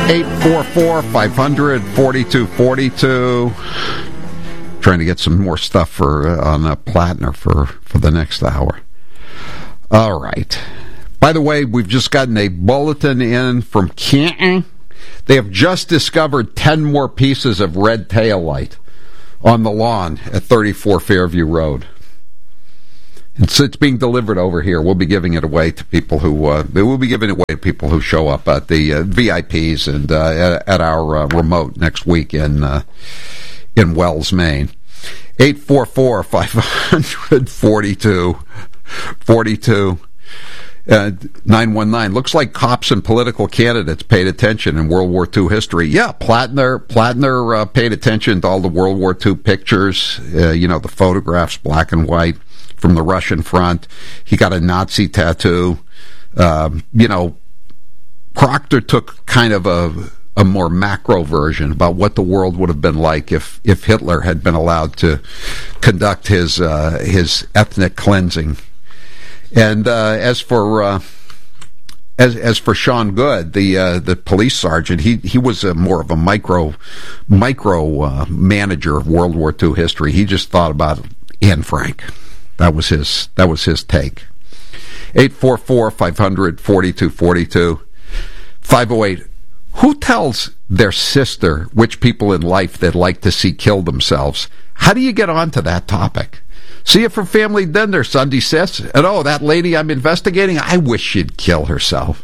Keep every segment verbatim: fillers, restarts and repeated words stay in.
eight four four, five hundred, forty-two forty-two. Trying to get some more stuff for uh, on uh, Plattner for, for the next hour. All right. By the way, we've just gotten a bulletin in from Canton. They have just discovered ten more pieces of red tail light on the lawn at thirty-four Fairview Road. And so it's being delivered over here. We'll be giving it away to people who uh, we'll be giving it away to people who show up at the uh, V I Ps and uh, at, at our uh, remote next week in uh, in Wells, Maine. eight four four, five hundred, forty-two forty-two. Uh, nine one nine. Looks like cops and political candidates paid attention in World War Two history. Yeah, Plattner, Plattner uh, paid attention to all the World War Two pictures, uh, you know, the photographs, black and white, from the Russian front. He got a Nazi tattoo. Um, you know, Proctor took kind of a, a more macro version about what the world would have been like if, if Hitler had been allowed to conduct his uh, his ethnic cleansing. And uh, as for uh, as as for Sean Good, the uh, the police sergeant, he he was a more of a micro micro uh, manager of World War Two history. He just thought about Anne Frank. That was his that was his take. eight four four, five hundred, forty-two forty-two. five oh eight. Who tells their sister which people in life they'd like to see kill themselves? How do you get onto that topic? See it from Family Dinner, Sunday says. And oh, that lady I'm investigating, I wish she'd kill herself.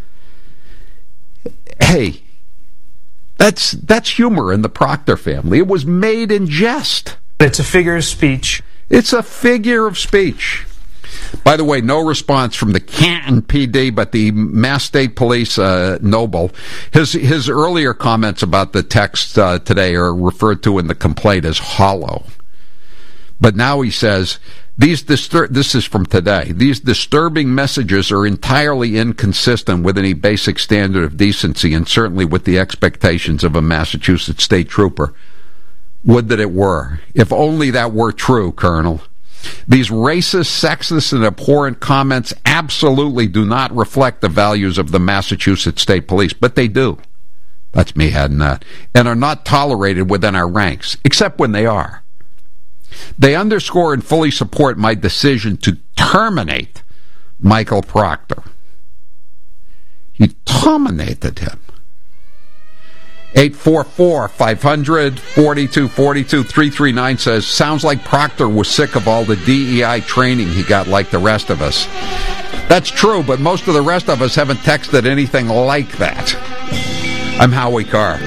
Hey, that's that's humor in the Proctor family. It was made in jest. It's a figure of speech. It's a figure of speech. By the way, no response from the Canton P D, but the Mass State Police, uh, Noble. His his earlier comments about the text uh, today are referred to in the complaint as hollow. But now he says, these distur- this is from today, these disturbing messages are entirely inconsistent with any basic standard of decency and certainly with the expectations of a Massachusetts state trooper. Would that it were. If only that were true, Colonel. These racist, sexist, and abhorrent comments absolutely do not reflect the values of the Massachusetts State Police, but they do. That's me adding that. And are not tolerated within our ranks, except when they are. They underscore and fully support my decision to terminate Michael Proctor. He terminated him. eight four four, five hundred, forty-two forty-two. three three nine says, sounds like Proctor was sick of all the D E I training he got like the rest of us. That's true, but most of the rest of us haven't texted anything like that. I'm Howie Carr.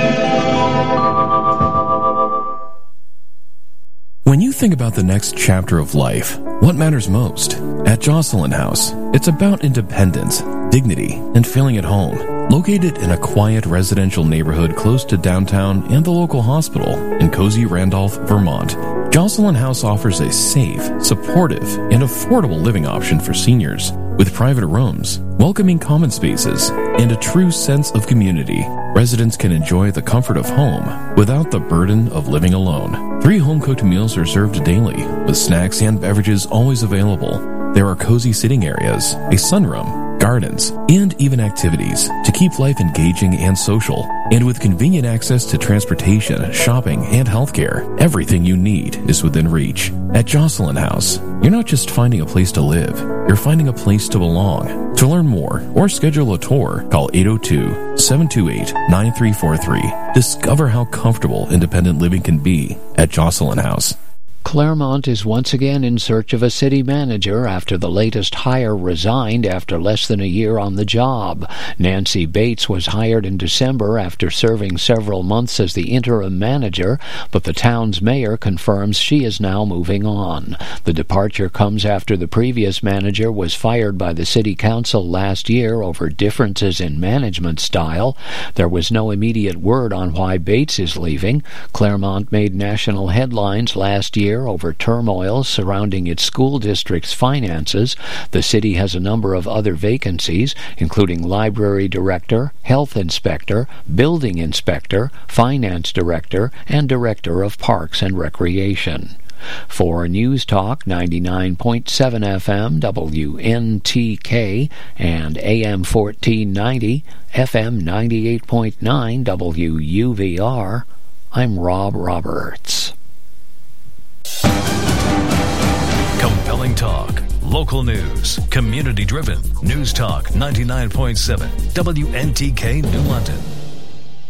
When you think about the next chapter of life, what matters most? At Jocelyn House, it's about independence, dignity, and feeling at home. Located in a quiet residential neighborhood close to downtown and the local hospital in cozy Randolph, Vermont, Jocelyn House offers a safe, supportive, and affordable living option for seniors with private rooms, welcoming common spaces, and a true sense of community. Residents can enjoy the comfort of home without the burden of living alone. Three home-cooked meals are served daily, with snacks and beverages always available. There are cozy sitting areas, a sunroom, gardens, and even activities to keep life engaging and social. And with convenient access to transportation, shopping, and healthcare, everything you need is within reach. At Jocelyn House, you're not just finding a place to live, you're finding a place to belong. To learn more or schedule a tour, call eight oh two, seven two eight, nine three four three. Discover how comfortable independent living can be at Jocelyn House. Claremont is once again in search of a city manager after the latest hire resigned after less than a year on the job. Nancy Bates was hired in December after serving several months as the interim manager, but the town's mayor confirms she is now moving on. The departure comes after the previous manager was fired by the city council last year over differences in management style. There was no immediate word on why Bates is leaving. Claremont made national headlines last year over turmoil surrounding its school district's finances. The city has a number of other vacancies, including library director, health inspector, building inspector, finance director, and director of parks and recreation. For News Talk ninety-nine point seven F M W N T K and A M fourteen ninety, F M ninety-eight point nine W U V R, I'm Rob Roberts. Compelling talk, local news, community-driven. News Talk ninety-nine point seven W N T K New London.